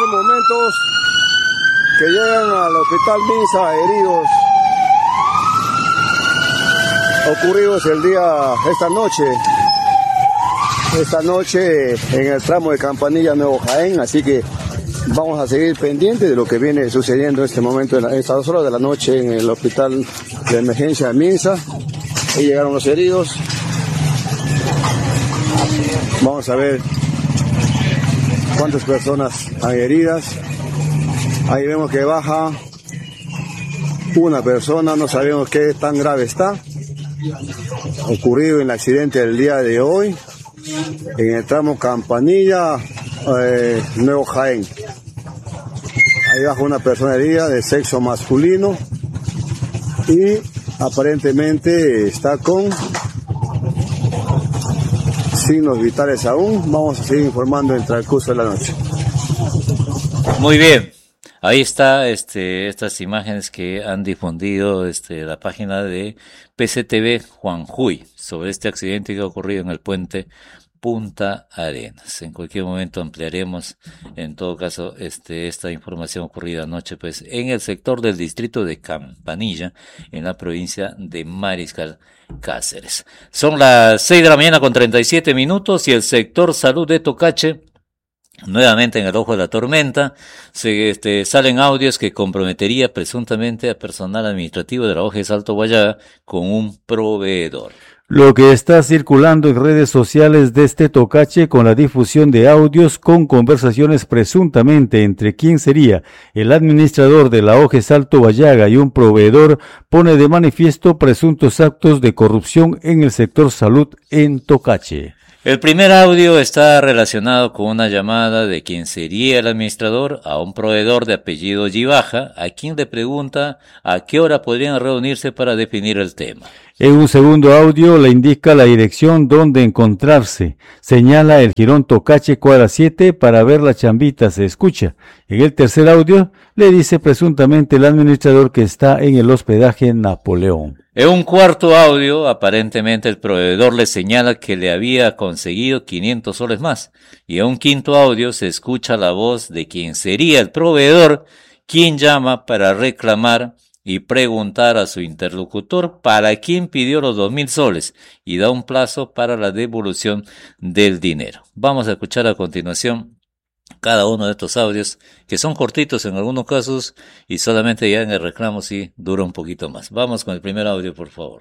estos momentos que llegan al hospital Minsa heridos ocurridos esta noche en el tramo de Campanilla Nuevo Jaén, así que vamos a seguir pendientes de lo que viene sucediendo en este momento, en estas 2 horas de la noche en el hospital de emergencia de Minsa. Ahí llegaron los heridos. Vamos a ver cuántas personas hay heridas. Ahí vemos que baja una persona, no sabemos qué tan grave está. Ocurrido en el accidente del día de hoy en el tramo Campanilla Nuevo Jaén. Ahí baja una persona herida de sexo masculino y aparentemente está con signos vitales aún. Vamos a seguir informando en el transcurso de la noche. Muy bien. Ahí está estas imágenes que han difundido la página de PCTV Juanjuy sobre este accidente que ha ocurrido en el puente Punta Arenas. En cualquier momento ampliaremos, en todo caso, esta información ocurrida anoche, pues, en el sector del distrito de Campanilla, en la provincia de Mariscal Cáceres. Son las 6 de la mañana con 37 minutos y el sector salud de Tocache, nuevamente en el ojo de la tormenta. Salen audios que comprometería presuntamente a personal administrativo de la OGS Alto Guayaga con un proveedor. Lo que está circulando en redes sociales de este Tocache con la difusión de audios con conversaciones presuntamente entre quién sería el administrador de la OGS Alto Guayaga y un proveedor pone de manifiesto presuntos actos de corrupción en el sector salud en Tocache. El primer audio está relacionado con una llamada de quien sería el administrador a un proveedor de apellido Yibaja, a quien le pregunta a qué hora podrían reunirse para definir el tema. En un segundo audio le indica la dirección donde encontrarse. Señala el jirón Tocache cuadra 7 para ver la chambita, se escucha. En el tercer audio le dice presuntamente el administrador que está en el hospedaje Napoleón. En un cuarto audio, aparentemente el proveedor le señala que le había conseguido 500 soles más. Y en un quinto audio se escucha la voz de quien sería el proveedor, quien llama para reclamar y preguntar a su interlocutor para quién pidió los 2.000 soles y da un plazo para la devolución del dinero. Vamos a escuchar a continuación cada uno de estos audios, que son cortitos en algunos casos y solamente ya en el reclamo sí dura un poquito más. Vamos con el primer audio, por favor.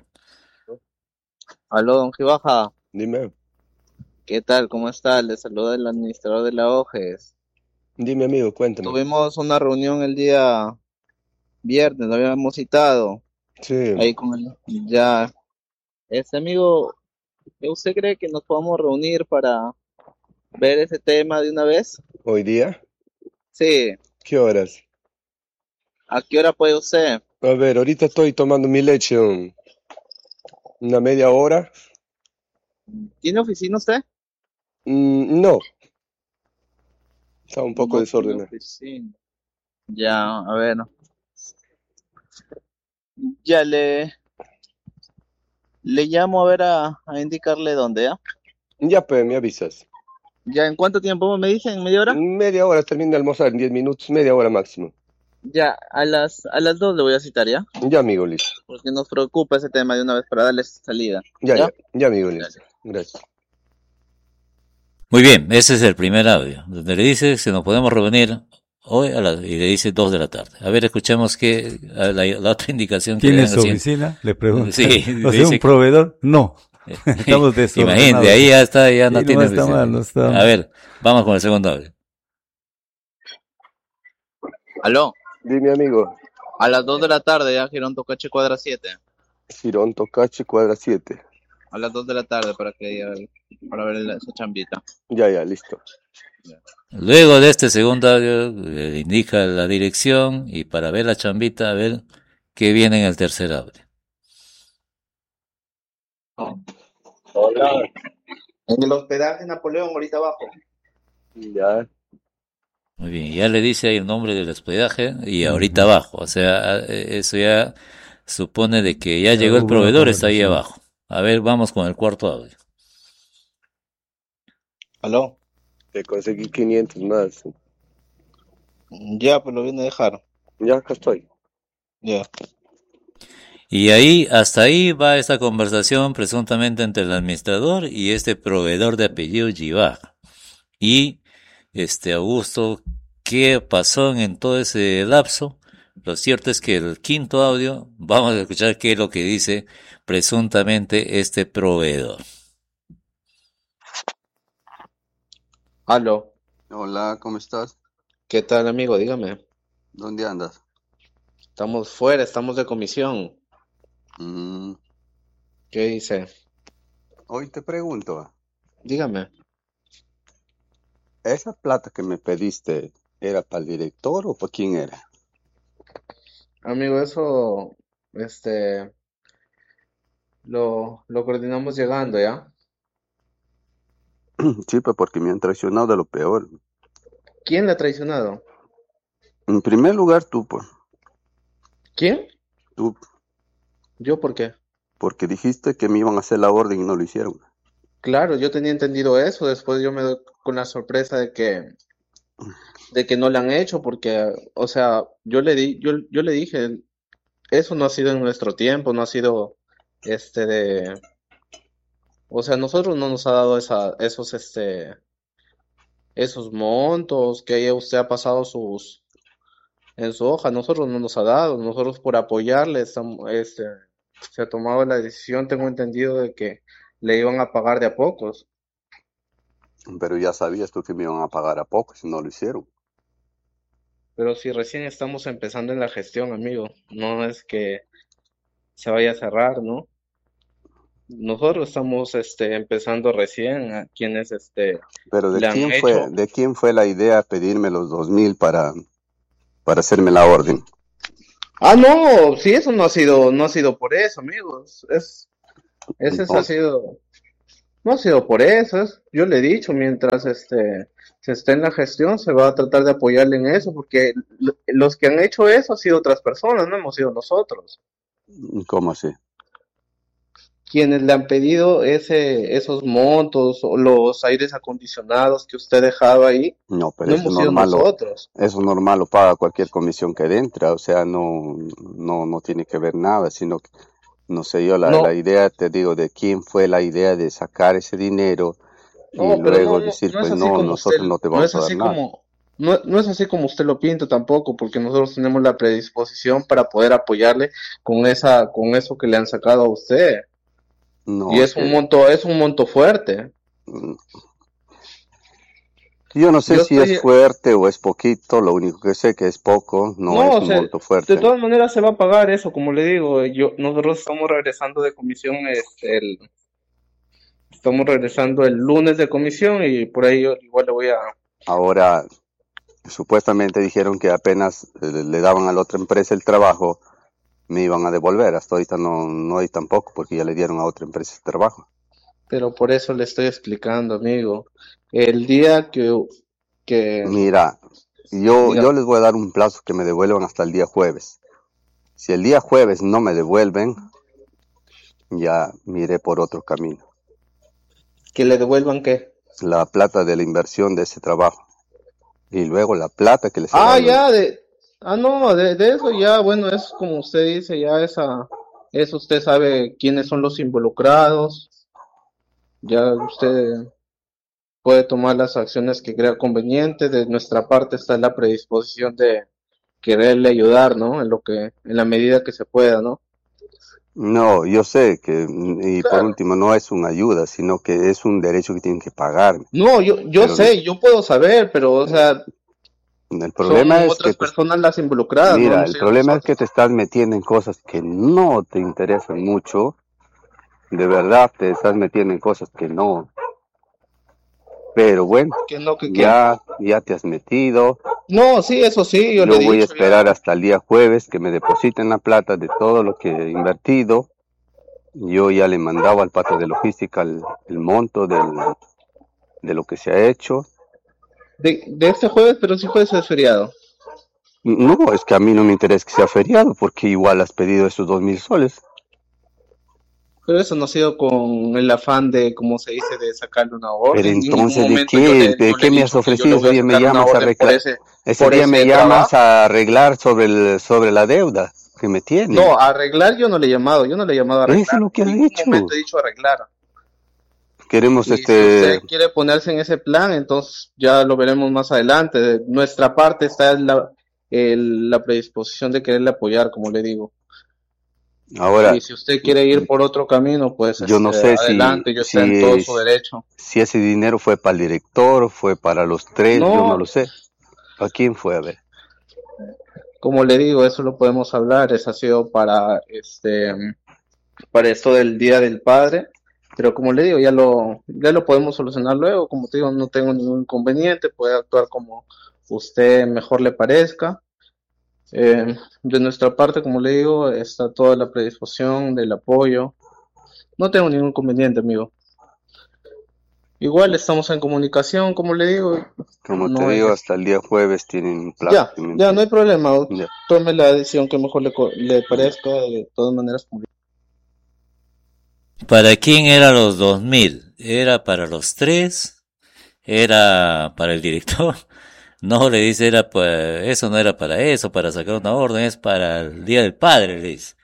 Aló, don Gibaja. Dime. ¿Qué tal? ¿Cómo está? Le saluda el administrador de la OGES. Dime, amigo, cuéntame. Tuvimos una reunión el día viernes, lo habíamos citado. Sí. Ahí con el... Ya. Amigo, ¿usted cree que nos podamos reunir para ver ese tema de una vez? ¿Hoy día? Sí. ¿Qué horas? ¿A qué hora puede usted? A ver, ahorita estoy tomando mi leche una media hora. ¿Tiene oficina usted? No. Está un poco No desordenado. tiene oficina. Ya, a ver. Ya le llamo a ver a indicarle dónde, ¿ya? Ya, pues, me avisas. ¿Ya en cuánto tiempo me dicen? ¿Media hora? Media hora, termino de almorzar en 10 minutos, media hora máximo. Ya, a las 2 le voy a citar, ¿ya? Ya, amigo, listo. Porque nos preocupa ese tema de una vez para darles salida. Ya, amigo, listo. Gracias. Muy bien, ese es el primer audio, donde le dice que nos podemos reunir hoy y le dice 2 de la tarde. A ver, escuchemos la otra indicación que le dan. ¿Tiene su oficina? Le pregunto. Sí. ¿O sea, un proveedor? No. Estamos desordenados. Imagínate, ahí ya está, ya no tiene está mal, no está mal. A ver, vamos con el segundo audio. Aló. Dime, amigo. A las 2 de la tarde, ya, Girón Tocache cuadra 7. Girón Tocache cuadra 7. A las 2 de la tarde para ver esa chambita. Ya, listo. Ya. Luego de este segundo audio, le indica la dirección y para ver la chambita, a ver qué viene en el tercer audio. Hola. En el hospedaje Napoleón, ahorita abajo. Ya. Muy bien, ya le dice ahí el nombre del hospedaje y ahorita abajo. O sea, eso ya supone de que ya llegó el proveedor, está ahí abajo. A ver, vamos con el cuarto audio. Aló. Te conseguí 500 más. Ya, pues lo vine a dejar. Ya acá estoy. Ya. Y ahí, hasta ahí va esta conversación presuntamente entre el administrador y este proveedor de apellido Givag. Y, Augusto, ¿qué pasó en todo ese lapso? Lo cierto es que el quinto audio, vamos a escuchar qué es lo que dice presuntamente este proveedor. Aló, Hola, ¿cómo estás? ¿qué tal, amigo? Dígame. ¿Dónde andas? Estamos fuera, estamos de comisión. Mm, ¿Qué dice? hoy te pregunto, Dígame. ¿esa plata que me pediste era para el director o para quién era? Amigo, eso, lo coordinamos llegando, ¿ya? Sí, pues porque me han traicionado de lo peor. ¿Quién le ha traicionado? En primer lugar, tú, pues, ¿Quién? tú, ¿Yo por qué? porque dijiste que me iban a hacer la orden y no lo hicieron. Claro, yo tenía entendido eso, después yo me doy con la sorpresa de que no le han hecho, porque, o sea, yo le dije, eso no ha sido en nuestro tiempo, no ha sido, este, de, o sea, nosotros no nos ha dado esos montos que ahí usted ha pasado en su hoja, nosotros no nos ha dado, nosotros por apoyarle, se ha tomado la decisión, tengo entendido de que le iban a pagar de a pocos. Pero ya sabías tú que me iban a pagar a poco si no lo hicieron. Pero si recién estamos empezando en la gestión, amigo, no es que se vaya a cerrar, ¿no? Nosotros estamos empezando recién, a quienes Pero le han hecho. de quién fue la idea pedirme los 2.000 para hacerme la orden? Ah, no, sí, eso no ha sido por eso, amigos. Ese ha Entonces, sido, no ha sido por eso. Yo le he dicho, mientras se esté en la gestión, se va a tratar de apoyarle en eso, porque los que han hecho eso han sido otras personas, no hemos sido nosotros. ¿cómo así? Quienes le han pedido esos montos o los aires acondicionados que usted dejaba ahí, No, pero no hemos sido nosotros. eso normal lo paga cualquier comisión que entra, o sea, no tiene que ver nada, sino que, no sé yo, la No, idea, te digo, de quién fue la idea de sacar ese dinero y no, pero luego decir, no es pues así no, como usted, nosotros no te no vamos es a dar así nada. no es así como usted lo pinta tampoco, porque nosotros tenemos la predisposición para poder apoyarle con eso que le han sacado a usted. Y No, es que es un monto fuerte. mm, yo no sé Yo si es estoy, fuerte o es poquito, lo único que sé que es poco, no no, es o un sea, monto de fuerte. todas maneras se va a pagar eso, como le digo, nosotros estamos regresando de comisión, estamos regresando el lunes de comisión y por ahí yo igual le voy a, Ahora, supuestamente dijeron que apenas le daban a la otra empresa el trabajo, me iban a devolver. Hasta ahorita no hay tampoco, porque ya le dieron a otra empresa el trabajo. pero por eso le estoy explicando, amigo. El día que, Mira, yo diga, les voy a dar un plazo que me devuelvan hasta el día jueves. Si el día jueves no me devuelven, ya miré por otro camino. que le devuelvan qué. La plata de la inversión de ese trabajo. Y luego la plata que les he Ah, dado. ya, no, de eso ya, bueno, es como usted dice, eso usted sabe quiénes son los involucrados, ya usted puede tomar las acciones que crea conveniente, de nuestra parte está la predisposición de quererle ayudar, ¿no? En la medida que se pueda, ¿no? No, yo sé que, y por Claro. último, no es una ayuda, sino que es un derecho que tienen que pagarme. No, yo Pero sé, yo puedo saber, pero, o sea, el son problema es que otras personas las involucradas, no mira, hemos el sido problema es que nosotros. te estás metiendo en cosas que no te interesan mucho. De verdad, te estás metiendo en cosas que no. Pero bueno, ¿Qué no, que qué? ya te has metido. No, sí, eso sí, yo le he Yo voy a dicho esperar ya. hasta el día jueves que me depositen la plata de todo lo que he invertido. Yo ya le mandaba al pato de logística el monto de lo que se ha hecho. De este jueves, pero sí jueves es feriado. No, es que a mí no me interesa que sea feriado porque igual has pedido esos 2.000 soles. Pero eso no ha sido con el afán de, como se dice, de sacarle una Pero orden. En ningún entonces, momento yo le, ¿de no le qué he me has dicho que yo le ofrecido? voy Ese a día me sacar una llamas a orden reclamar. Ese por día me ese llamas trabajo. a arreglar sobre la deuda que me tiene. No, arreglar yo no le he llamado, yo no le he llamado a Eso es arreglar. lo que En has ningún dicho. momento he dicho arreglar. Queremos Y si usted quiere ponerse en ese plan, entonces ya lo veremos más adelante. De nuestra parte está la predisposición de quererle apoyar, como le digo. ahora, Y si usted quiere ir por otro camino, pues yo no sé adelante, yo estoy en todo su derecho. si ese dinero fue para el director, fue para los tres, yo no No, lo sé. ¿A quién fue? A ver. como le digo, eso lo podemos hablar. Eso ha sido para esto del Día del Padre. Pero como le digo, ya lo podemos solucionar luego. Como te digo, no tengo ningún inconveniente. Puede actuar como usted mejor le parezca. De nuestra parte, como le digo, está toda la predisposición del apoyo. No tengo ningún inconveniente, amigo. Igual estamos en comunicación, como le digo. Como te No digo, es... hasta el día jueves tienen un plazo. Ya, no hay problema. Ya. Tome la decisión que mejor le parezca. De todas maneras, ¿Para quién era los 2000? ¿Era para los tres? ¿Era para el director? No, le dice, eso no era para eso, para sacar una orden, es para el Día del Padre, le dice.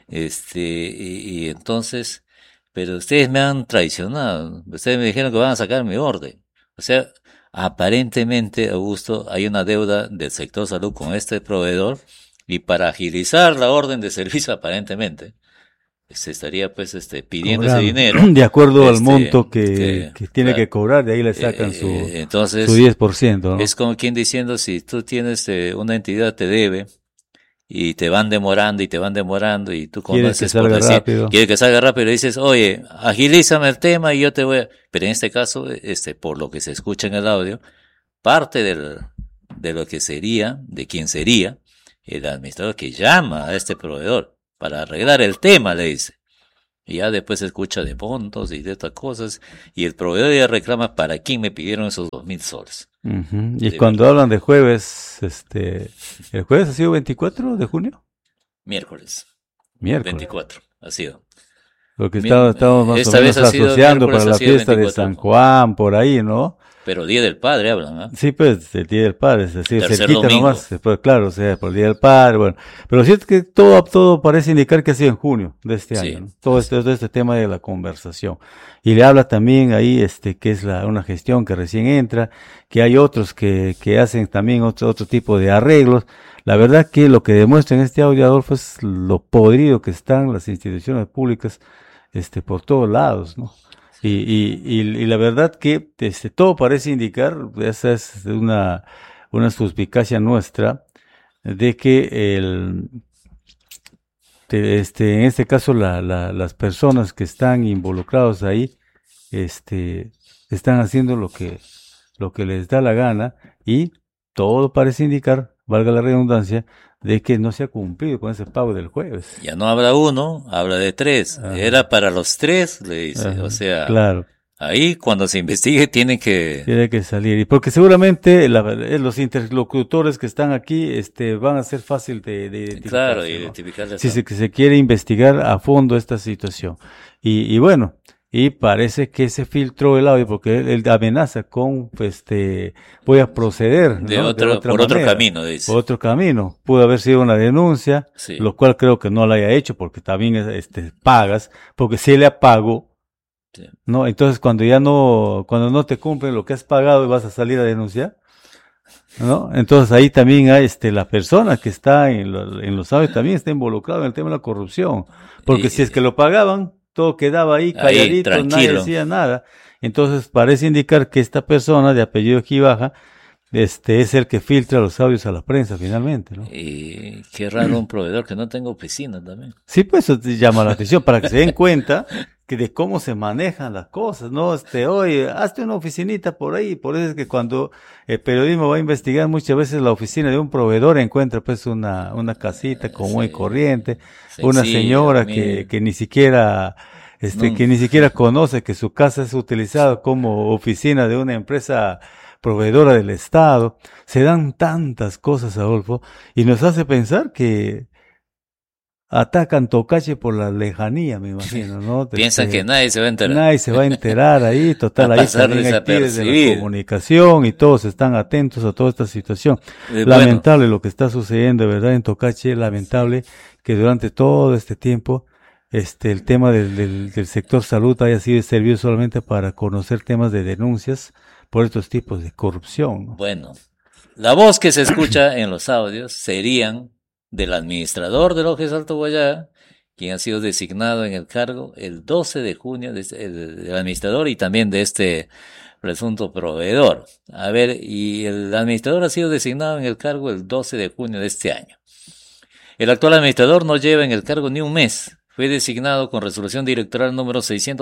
Y entonces, pero ustedes me han traicionado, ustedes me dijeron que van a sacar mi orden. O sea, aparentemente, Augusto, hay una deuda del sector salud con este proveedor, y para agilizar la orden de servicio, aparentemente, se estaría pues pidiendo ese Cobrando. dinero, De acuerdo al monto que tiene claro, que cobrar, de ahí le sacan su entonces 10%, ¿no? es como quien diciendo, si tú tienes una entidad te debe y te van demorando y te van demorando y tú Quieres que conoces por salga decir, rápido. quieres que salga rápido y dices, oye, agilízame el tema y yo te voy a... Pero en este caso, por lo que se escucha en el audio, parte de lo que sería, de quien sería el administrador que llama a este proveedor para arreglar el tema, le dice. Y ya después se escucha de montos y de estas cosas, y el proveedor ya reclama para quién me pidieron esos 2000 soles. Uh-huh. Y De cuando verdad. hablan de jueves, ¿el jueves ha sido 24 de junio? Miércoles Miércoles. 24 ha sido. Porque estamos más Esta o menos vez ha sido asociando para miércoles, ha la sido fiesta de 24. San Juan, por ahí, ¿no? Pero Día del Padre hablan, ¿ah? Sí, pues, el Día del Padre, es decir, Tercer cerquita domingo. nomás, pues, claro, o sea, por el Día del Padre, bueno. Pero sí es que todo parece indicar que ha sido en junio de este Sí, año, ¿no? Todo este tema de la conversación. Y le habla también ahí, que es una gestión que recién entra, que hay otros que hacen también otro tipo de arreglos. La verdad que lo que demuestra en este audio, Adolfo, es lo podrido que están las instituciones públicas, por todos lados, ¿no? Y la verdad que todo parece indicar, esa es una suspicacia nuestra, de que en este caso las personas que están involucrados ahí, están haciendo lo que les da la gana, y todo parece indicar, valga la redundancia, de que no se ha cumplido con ese pago del jueves. Ya no habla uno, habla de tres. Ajá. Era para los tres, le dice. Ajá, O sea, claro. ahí cuando se investigue tiene que salir, y porque seguramente los interlocutores que están aquí van a ser fácil de identificar. Claro, ¿no? identificarles. Si se quiere investigar a fondo esta situación. Y bueno, y parece que se filtró el audio porque él amenaza con, voy a proceder, ¿no? Por otro camino, dice. Por otro camino. Pudo haber sido una denuncia, Sí. lo cual creo que no la haya hecho porque también pagas, porque si le pago, Sí. ¿no? Entonces cuando no te cumplen lo que has pagado, vas a salir a denunciar, ¿no? Entonces ahí también hay la persona que está en los audios también está involucrada en el tema de la corrupción, porque si es que lo pagaban, todo quedaba ahí calladito, nadie tranquilo. decía nada. Entonces parece indicar que esta persona de apellido Gibaja es el que filtra los audios a la prensa finalmente, ¿no? Y qué raro un proveedor que no tenga oficina también. Sí, pues eso te llama la atención para que se den cuenta que de cómo se manejan las cosas, ¿no? Oye, hazte una oficinita por ahí. Por eso es que cuando el periodismo va a investigar, muchas veces la oficina de un proveedor encuentra pues una casita común y corriente, una señora que ni siquiera que ni siquiera conoce que su casa es utilizada como oficina de una empresa proveedora del Estado. Se dan tantas cosas, Adolfo, y nos hace pensar que atacan Tocache por la lejanía, me imagino, ¿no? Piensan que nadie se va a enterar. Nadie se va a enterar ahí, total, ahí también hay pibes de la comunicación y todos están atentos a toda esta situación. Lamentable lo que está sucediendo, ¿verdad? En Tocache, lamentable que durante todo este tiempo el tema del sector salud haya sido servido solamente para conocer temas de denuncias por estos tipos de corrupción, ¿no? Bueno, la voz que se escucha en los audios serían del administrador del OGES Alto Guayaga, quien ha sido designado en el cargo el 12 de junio, del administrador y también de este presunto proveedor. A ver, y el administrador ha sido designado en el cargo el 12 de junio de este año. El actual administrador no lleva en el cargo ni un mes. Fue designado con resolución directoral número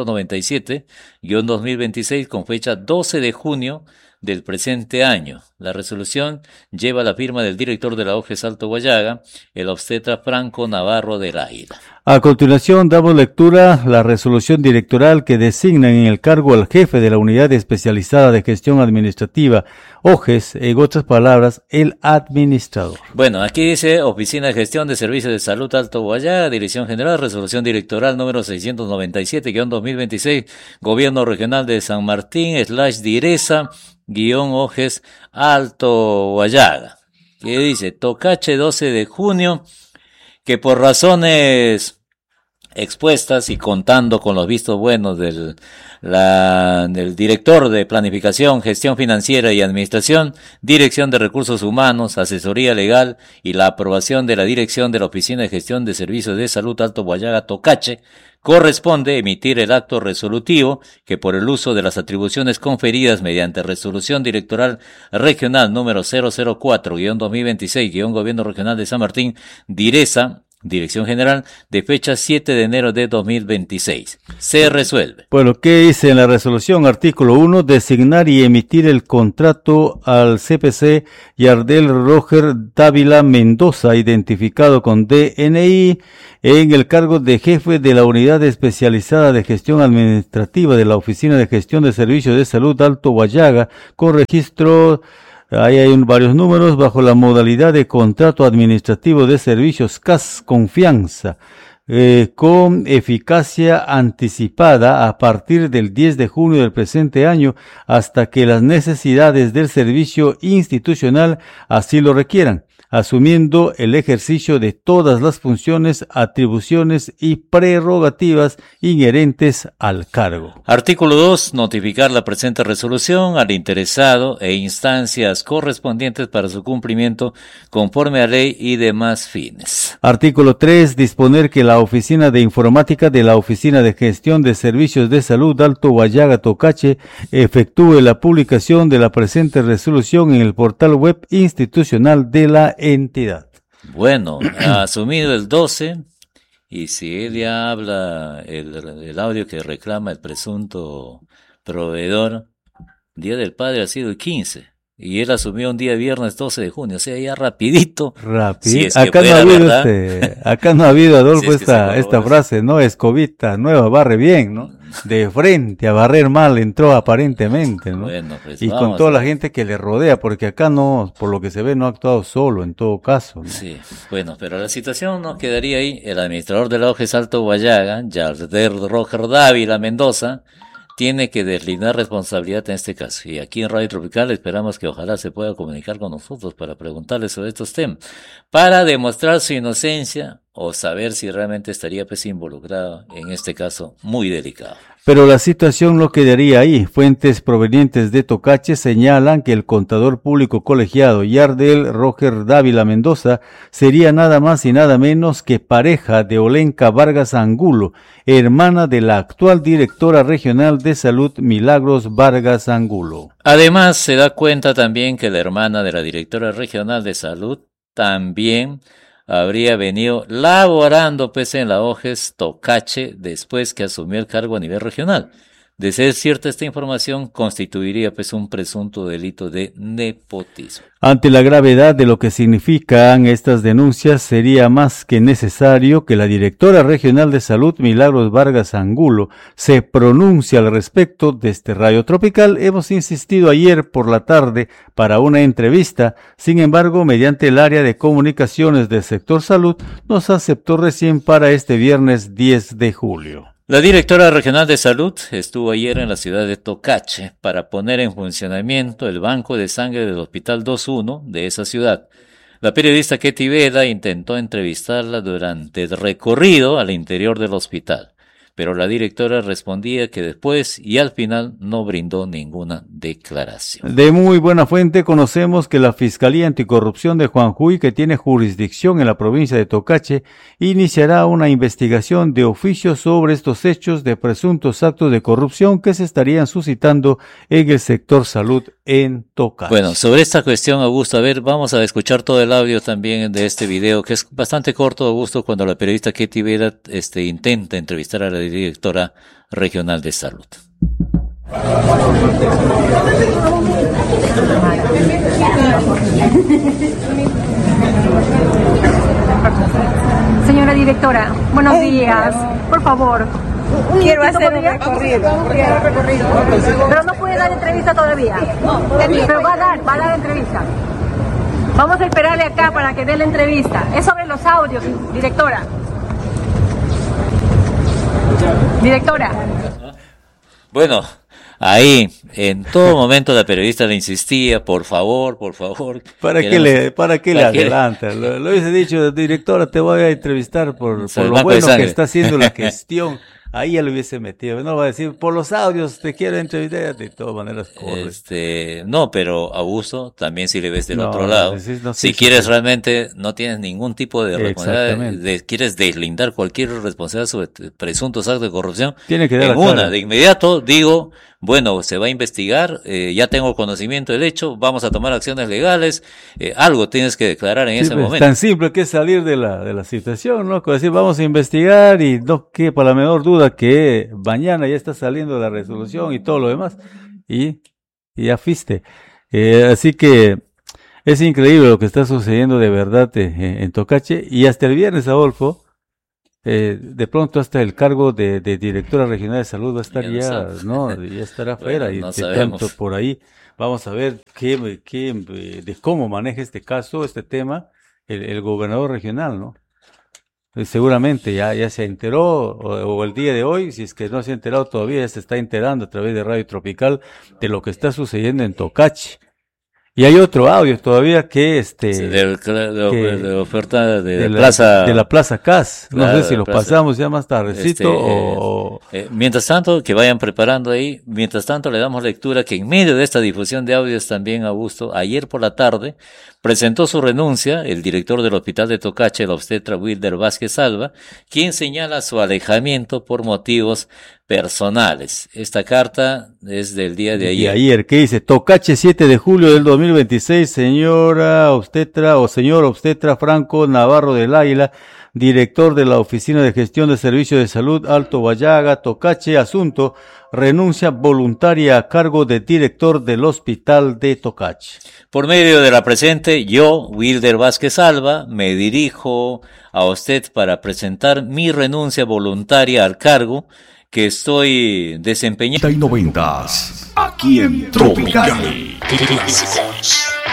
697-2026 con fecha 12 de junio del presente año. La resolución lleva la firma del director de la OGES Alto Guayaga, el obstetra Franco Navarro del Águila. A continuación damos lectura a la resolución directoral que designa en el cargo al jefe de la Unidad Especializada de Gestión Administrativa, OGES, en otras palabras, el administrador. Bueno, aquí dice Oficina de Gestión de Servicios de Salud Alto Guayaga, Dirección General, resolución directoral número 697-2026, Gobierno Regional de San Martín, /Direza, OGES Alto Guayaga. Que dice, Tocache 12 de junio, que por razones expuestas y contando con los vistos buenos del director de Planificación, Gestión Financiera y Administración, Dirección de Recursos Humanos, Asesoría Legal y la aprobación de la Dirección de la Oficina de Gestión de Servicios de Salud Alto Guayaga Tocache, corresponde emitir el acto resolutivo que por el uso de las atribuciones conferidas mediante resolución directoral regional número 004-2026, Gobierno Regional de San Martín, Direza, Dirección General, de fecha 7 de enero de 2026. Se resuelve. Bueno, ¿qué dice en la resolución? Artículo 1. Designar y emitir el contrato al CPC Yardel Roger Dávila Mendoza, identificado con DNI, en el cargo de jefe de la Unidad Especializada de Gestión Administrativa de la Oficina de Gestión de Servicios de Salud Alto Guayaga, con registro. Ahí hay varios números bajo la modalidad de contrato administrativo de servicios CAS Confianza, con eficacia anticipada a partir del 10 de junio del presente año hasta que las necesidades del servicio institucional así lo requieran, asumiendo el ejercicio de todas las funciones, atribuciones y prerrogativas inherentes al cargo. Artículo 2. Notificar la presente resolución al interesado e instancias correspondientes para su cumplimiento conforme a ley y demás fines. Artículo 3. Disponer que la Oficina de Informática de la Oficina de Gestión de Servicios de Salud Alto Guayaga Tocache efectúe la publicación de la presente resolución en el portal web institucional de la entidad. Bueno, ha asumido el 12, y si él ya habla el audio que reclama el presunto proveedor, Día del Padre ha sido el 15, y él asumió un día viernes 12 de junio, o sea, ya rapidito. Si es acá, no ha habido acá no ha habido, Adolfo, si es esta frase, ¿no? Escobita nueva, barre bien, ¿no? De frente a barrer mal entró aparentemente, ¿no? Bueno, pues y con toda la gente que le rodea, porque acá no, por lo que se ve, no ha actuado solo en todo caso, ¿no? Sí, bueno, pero la situación no quedaría ahí. El administrador de la OGES Alto Guayaga, Yardel Roger Dávila Mendoza, tiene que deslindar responsabilidad en este caso. Y aquí en Radio Tropical esperamos que ojalá se pueda comunicar con nosotros para preguntarle sobre estos temas, para demostrar su inocencia o saber si realmente estaría pues involucrado en este caso muy delicado. Pero la situación no quedaría ahí. Fuentes provenientes de Tocache señalan que el contador público colegiado Yardel Roger Dávila Mendoza sería nada más y nada menos que pareja de Olenka Vargas Angulo, hermana de la actual directora regional de salud Milagros Vargas Angulo. Además, se da cuenta también que la hermana de la directora regional de salud también habría venido laborando pues en la OGES Tocache después que asumió el cargo a nivel regional. De ser cierta esta información, constituiría pues un presunto delito de nepotismo. Ante la gravedad de lo que significan estas denuncias, sería más que necesario que la directora regional de salud, Milagros Vargas Angulo, se pronuncie al respecto de este rayo tropical. Hemos insistido ayer por la tarde para una entrevista, sin embargo, mediante el área de comunicaciones del sector salud, nos aceptó recién para este viernes 10 de julio. La directora regional de salud estuvo ayer en la ciudad de Tocache para poner en funcionamiento el banco de sangre del Hospital 21 de esa ciudad. La periodista Ketty Veda intentó entrevistarla durante el recorrido al interior del hospital, pero la directora respondía que después y al final no brindó ninguna declaración. De muy buena fuente conocemos que la Fiscalía Anticorrupción de Juanjuy, que tiene jurisdicción en la provincia de Tocache, iniciará una investigación de oficio sobre estos hechos de presuntos actos de corrupción que se estarían suscitando en el sector salud en Tocache. Bueno, sobre esta cuestión, Augusto, a ver, vamos a escuchar todo el audio también de este video, que es bastante corto, Augusto, cuando la periodista Ketty Veda intenta entrevistar a la directora regional de salud. Señora directora, buenos días. Por favor. Quiero hacer un recorrido. Pero no puede dar entrevista todavía. Pero va a dar entrevista. Vamos a esperarle acá para que dé la entrevista. Es sobre los audios, directora. Directora. Bueno, ahí en todo momento la periodista le insistía, por favor. ¿Para qué le adelanta? Lo hubiese dicho, directora, te voy a entrevistar por lo bueno que está haciendo la gestión. Ahí ya lo hubiese metido. No va a decir, por los audios te quiero entrevistar. De todas maneras, corre. No, pero Augusto, también si le ves del otro lado. Si quieres realmente, no tienes ningún tipo de responsabilidad, quieres deslindar cualquier responsabilidad sobre presuntos actos de corrupción. Tiene que dar en una, de inmediato digo, bueno, se va a investigar, ya tengo conocimiento del hecho, vamos a tomar acciones legales, algo tienes que declarar en ese momento. Tan simple que es salir de la situación, ¿no? Decir, vamos a investigar y no quepa la menor duda que mañana ya está saliendo la resolución y todo lo demás, y ya fuiste. Así que es increíble lo que está sucediendo de verdad en Tocache, y hasta el viernes, Adolfo, de pronto hasta el cargo de directora regional de salud va a estar ya estará fuera. Bueno, y de tanto por ahí vamos a ver de cómo maneja este caso, este tema, el gobernador regional, ¿no? Seguramente ya se enteró, o el día de hoy, si es que no se ha enterado todavía, ya se está enterando a través de Radio Tropical de lo que está sucediendo en Tocache. Y hay otro audio todavía que de oferta de la Plaza CAS. No sé si lo pasamos ya más tardecito mientras tanto, que vayan preparando ahí. Mientras tanto, le damos lectura que en medio de esta difusión de audios también, Augusto, ayer por la tarde, presentó su renuncia el director del Hospital de Tocache, el obstetra Wilder Vázquez Alba, quien señala su alejamiento por motivos personales. Esta carta es del día de ayer. ¿Qué dice? Tocache, 7 de julio del 2026, señora obstetra o señor obstetra Franco Navarro del Águila, director de la Oficina de Gestión de Servicios de Salud Alto Bayaga, Tocache, asunto, renuncia voluntaria a cargo de director del Hospital de Tocache. Por medio de la presente, yo, Wilder Vázquez Alba, me dirijo a usted para presentar mi renuncia voluntaria al cargo que estoy desempeñando. Y 90s, aquí en Tropical. Clásicos.